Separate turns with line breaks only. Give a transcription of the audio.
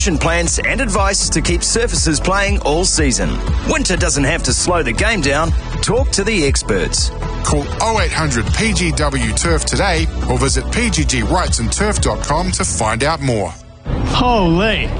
plans and advice to keep surfaces playing all season. Winter doesn't have to slow the game down. Talk to the experts.
Call 0800 PGW Turf today or visit pggwrightsandturf.com to find out more.
Holy,